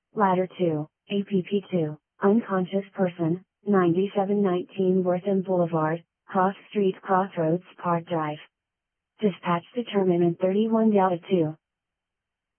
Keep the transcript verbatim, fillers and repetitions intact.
Ladder two, A P P two, unconscious person, ninety-seven nineteen Wortham Boulevard, Cross Street Crossroads Park Drive. Dispatch determinant thirty-one Delta two.